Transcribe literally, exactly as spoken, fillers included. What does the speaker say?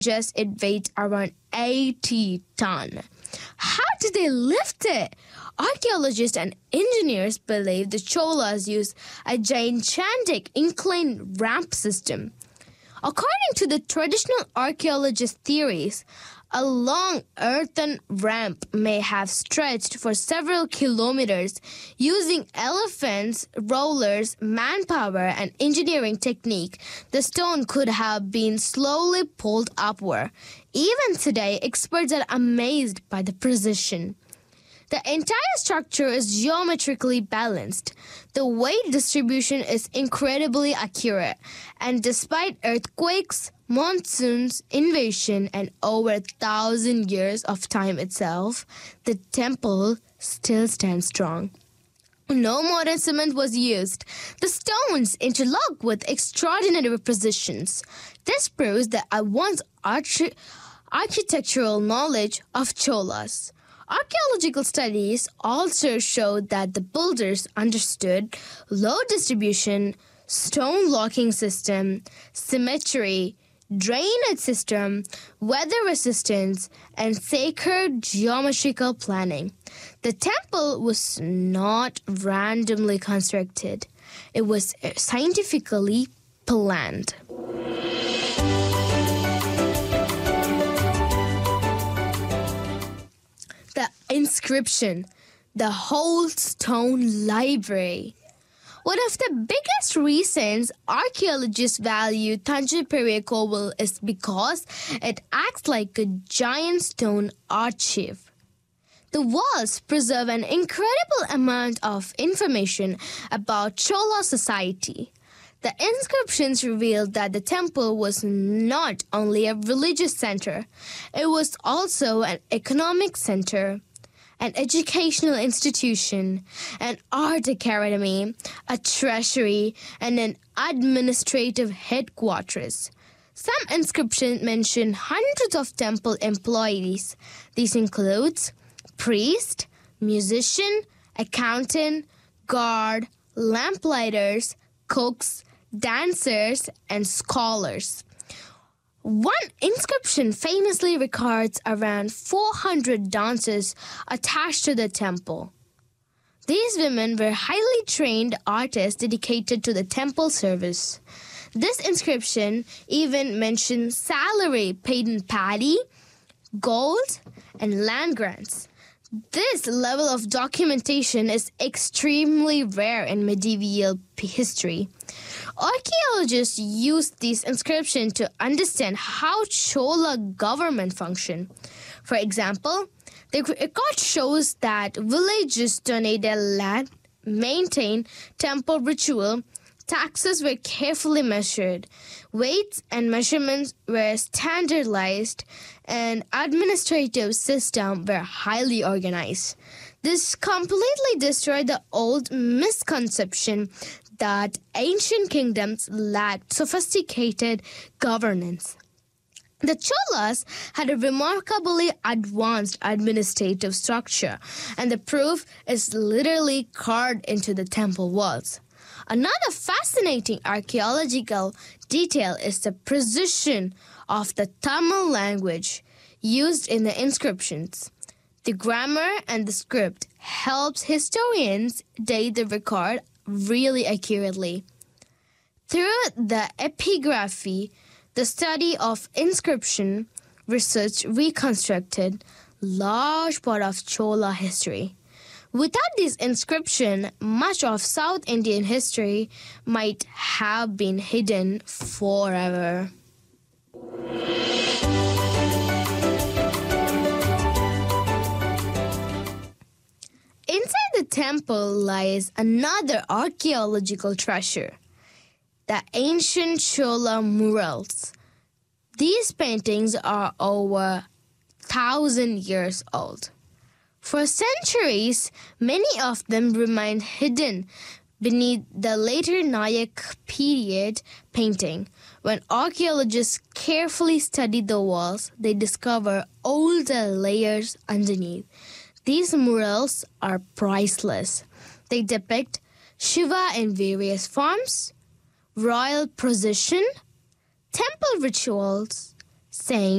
suggests it weighed around eighty tons. How did they lift it? Archaeologists and engineers believe the Cholas used a gigantic inclined ramp system. According to the traditional archaeologist theories, a long earthen ramp may have stretched for several kilometers. Using elephants, rollers, manpower, and engineering technique, the stone could have been slowly pulled upward. Even today, experts are amazed by the precision. The entire structure is geometrically balanced. The weight distribution is incredibly accurate, and despite earthquakes, monsoons, invasion, and over a thousand years of time itself, the temple still stands strong. No modern cement was used. The stones interlock with extraordinary precisions. This proves the advanced archi- architectural knowledge of Cholas. Archaeological studies also showed that the builders understood load distribution, stone locking system, symmetry, drainage system, weather resistance, and sacred geometrical planning. The temple was not randomly constructed. It was scientifically planned. The inscription, the whole stone library. One of the biggest reasons archaeologists value Tanjore Period Koval is because it acts like a giant stone archive. The walls preserve an incredible amount of information about Chola society. The inscriptions reveal that the temple was not only a religious center, it was also an economic center, an educational institution, an art academy, a treasury, and an administrative headquarters. Some inscriptions mention hundreds of temple employees. These include priest, musician, accountant, guard, lamplighters, cooks, dancers, and scholars. One inscription famously records around four hundred dancers attached to the temple. These women were highly trained artists dedicated to the temple service. This inscription even mentions salary paid in paddy, gold, and land grants. This level of documentation is extremely rare in medieval history. Archaeologists used these inscriptions to understand how Chola government functioned. For example, the record shows that villages donated land, maintained temple ritual, taxes were carefully measured, weights and measurements were standardized, and administrative systems were highly organized. This completely destroyed the old misconception that ancient kingdoms lacked sophisticated governance. The Cholas had a remarkably advanced administrative structure, and the proof is literally carved into the temple walls. Another fascinating archaeological detail is the precision of the Tamil language used in the inscriptions. The grammar and the script helps historians date the record really accurately. Through the epigraphy, the study of inscription research reconstructed large part of Chola history. Without this inscription, much of South Indian history might have been hidden forever. Inside the temple lies another archaeological treasure, the ancient Chola murals. These paintings are over a thousand years old. For centuries, many of them remained hidden beneath the later Nayak period painting. When archaeologists carefully study the walls, they discover older layers underneath. These murals are priceless. They depict Shiva in various forms, royal procession, temple rituals, saying